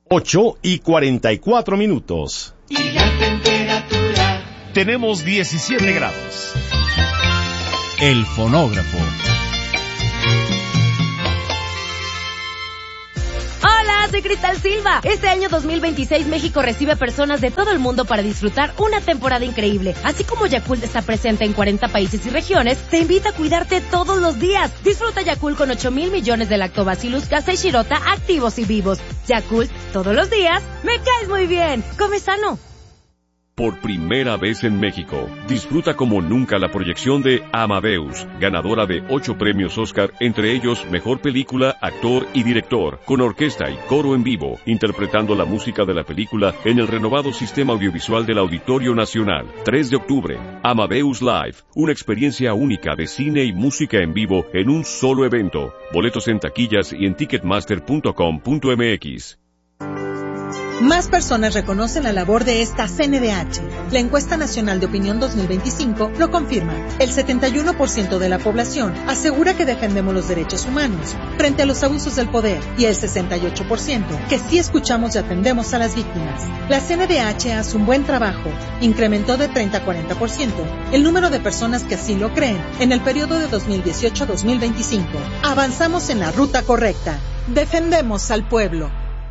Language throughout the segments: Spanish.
8:44. Y la temperatura. Tenemos 17 grados. El fonógrafo. Hola, soy Cristal Silva. Este año 2026 México recibe personas de todo el mundo para disfrutar una temporada increíble. Así como Yakult está presente en 40 países y regiones, te invita a cuidarte todos los días. Disfruta Yakult con 8,000 millones de Lactobacillus casei shirota activos y vivos. Yakult, todos los días, me caes muy bien. Come sano. Por primera vez en México, disfruta como nunca la proyección de Amadeus, ganadora de 8 premios Oscar, entre ellos Mejor Película, Actor y Director, con orquesta y coro en vivo, interpretando la música de la película en el renovado sistema audiovisual del Auditorio Nacional. 3 de octubre, Amadeus Live, una experiencia única de cine y música en vivo en un solo evento. Boletos en taquillas y en ticketmaster.com.mx. Más personas reconocen la labor de esta CNDH. La encuesta nacional de opinión 2025 lo confirma. El 71% de la población asegura que defendemos los derechos humanos frente a los abusos del poder y el 68% que sí escuchamos y atendemos a las víctimas. La CNDH hace un buen trabajo. Incrementó de 30 a 40% el número de personas que así lo creen en el periodo de 2018 a 2025. Avanzamos en la ruta correcta. Defendemos al pueblo.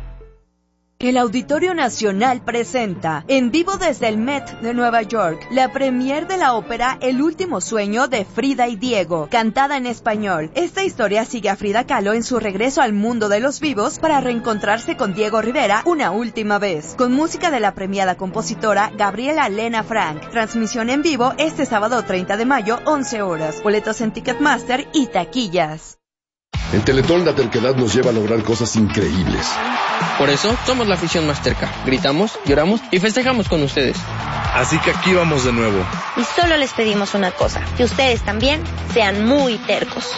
El Auditorio Nacional presenta, en vivo desde el Met de Nueva York, la premier de la ópera El último sueño de Frida y Diego, cantada en español. Esta historia sigue a Frida Kahlo en su regreso al mundo de los vivos para reencontrarse con Diego Rivera una última vez, con música de la premiada compositora Gabriela Lena Frank. Transmisión en vivo este sábado 30 de mayo, 11 horas. Boletos en Ticketmaster y taquillas. En Teletón la terquedad nos lleva a lograr cosas increíbles. Por eso somos la afición más terca. Gritamos, lloramos y festejamos con ustedes. Así que aquí vamos de nuevo. Y solo les pedimos una cosa, que ustedes también sean muy tercos.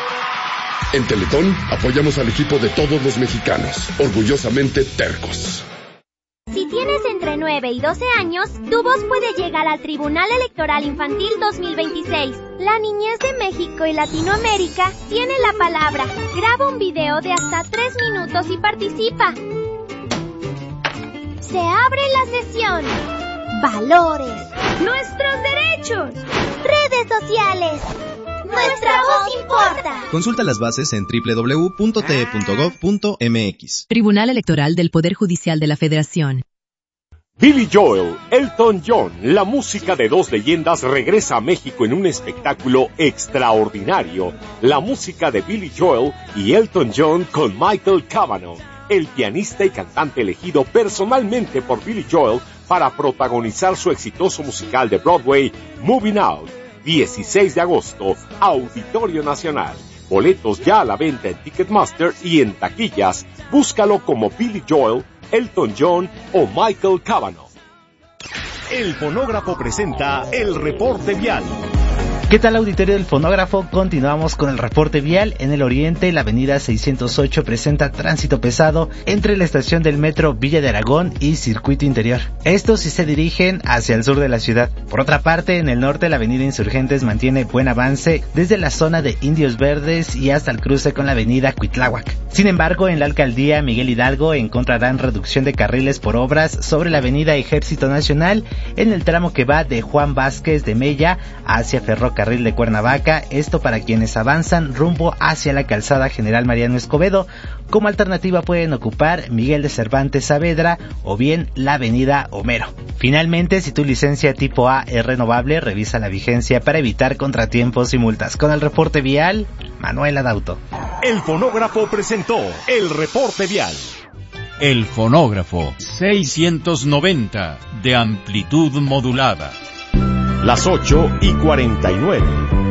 En Teletón apoyamos al equipo de todos los mexicanos, orgullosamente tercos. Si tienes entre 9 y 12 años, tu voz puede llegar al Tribunal Electoral Infantil 2026. La niñez de México y Latinoamérica tiene la palabra. Graba un video de hasta 3 minutos y participa. Se abre la sesión. Valores. Nuestros derechos. Redes sociales. Nuestra voz importa. Consulta las bases en www.te.gov.mx. Tribunal Electoral del Poder Judicial de la Federación. Billy Joel, Elton John, la música de dos leyendas regresa a México en un espectáculo extraordinario. La música de Billy Joel y Elton John con Michael Cavanaugh, el pianista y cantante elegido personalmente por Billy Joel para protagonizar su exitoso musical de Broadway, Moving Out. 16 de agosto, Auditorio Nacional. Boletos ya a la venta en Ticketmaster y en taquillas. Búscalo como Billy Joel, Elton John o Michael Cavanaugh. El fonógrafo presenta el reporte vial. ¿Qué tal, auditorio del fonógrafo? Continuamos con el reporte vial. En el oriente, la avenida 608 presenta tránsito pesado entre la estación del metro Villa de Aragón y Circuito Interior. Estos sí se dirigen hacia el sur de la ciudad. Por otra parte, en el norte, la avenida Insurgentes mantiene buen avance desde la zona de Indios Verdes y hasta el cruce con la avenida Cuitláhuac. Sin embargo, en la alcaldía Miguel Hidalgo encontrarán reducción de carriles por obras sobre la avenida Ejército Nacional en el tramo que va de Juan Vázquez de Mella hacia Ferrocarril de Cuernavaca, esto para quienes avanzan rumbo hacia la calzada General Mariano Escobedo. Como alternativa pueden ocupar Miguel de Cervantes Saavedra o bien la avenida Homero. Finalmente, si tu licencia tipo A es renovable, revisa la vigencia para evitar contratiempos y multas. Con el reporte vial, Manuel Adauto. El fonógrafo presentó el reporte vial. El fonógrafo 690 de amplitud modulada. Las 8:49.